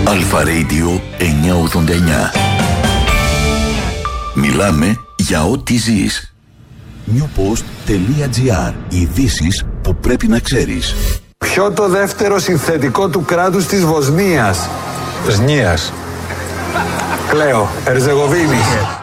Αλφα Radio 989. Μιλάμε για ό,τι ζεις. Newpost.gr. Ειδήσεις που πρέπει να ξέρεις. Ποιο το δεύτερο συνθετικό του κράτους της Βοσνίας? Βοσνίας. Κλαίω, Ερζεγοβίνης.